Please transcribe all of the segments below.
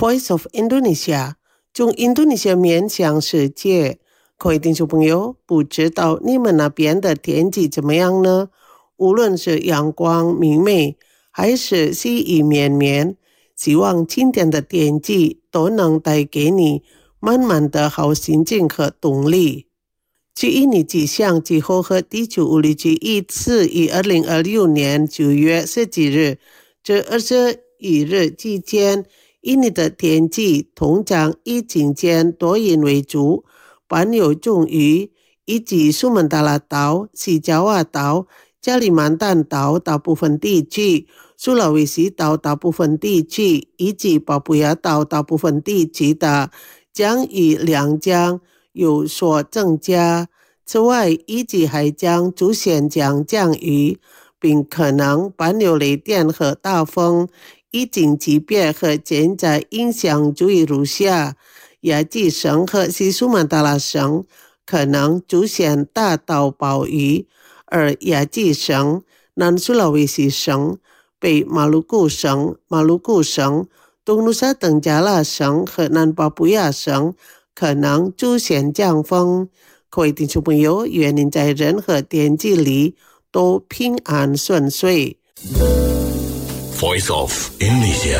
Voice of Indonesia 从印度尼西亚面向世界。各位听众朋友，不知道你们那边的天气怎么样呢？无论是阳光明媚还是细雨绵绵，希望今天的天气都能带给你满满的好心情和动力。据印尼气象局和地球物理局一次于2026年9月17日至21日期间，印尼的天气通常以晴间多云为主，伴有重雨，以及苏门答腊岛、西爪哇岛、加里曼丹岛大部分地区、苏拉威西岛大部分地区以及巴布亚岛大部分地区的降雨量将有所增加。此外，以及还将出现降雨，并可能伴有雷电和大风。疫情级别和现在影响注意如下：亚济省和西苏门答腊省可能出现大到暴雨，而亚济省、南苏拉威西省、北马鲁库省、东努沙登加拉省和南巴布亚省可能出现降风。各位听众朋友，愿您在任何天气里都平安顺遂。 Voice of Indonesia.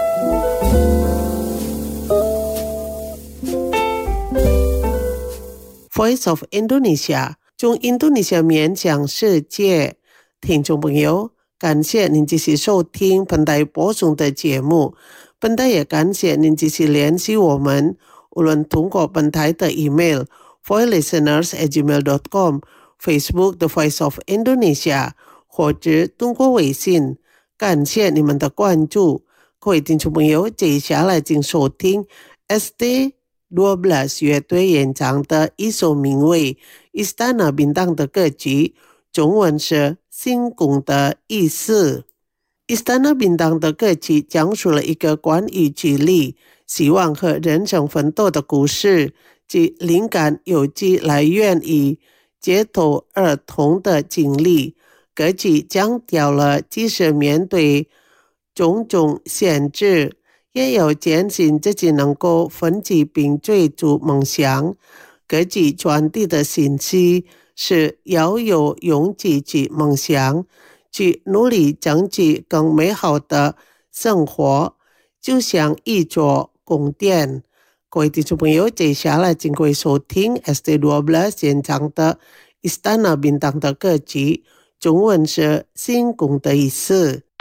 Voice of Indonesia 从印度尼西亚面向世界。听众朋友，感谢您继续收听本台播送的节目。本台也感谢您继续联系我们，无论通过本台的 email voicelisteners@gmail.com、 Facebook The Voice of Indonesia 或者通过微信。感谢你们的关注。各位听众朋友，接下来请收听 ST12 乐队演唱的一首名为 Istana Bintang 的歌曲，中文是星宫的意思。Istana Bintang 的歌曲讲述了一个关于举例、希望和人生奋斗的故事，其灵感有机来源于街头儿童的经历。歌曲强调了即使面对种种限制，也要坚信自己能够奋起并追逐梦想。歌曲传递的信息是要有勇气去梦想，去努力争取更美好的生活，就像一座宫殿。各位听众朋友，接下来请各位收听 ST12 演唱的 Istana Bintang 的歌曲，中文是星宫的意思。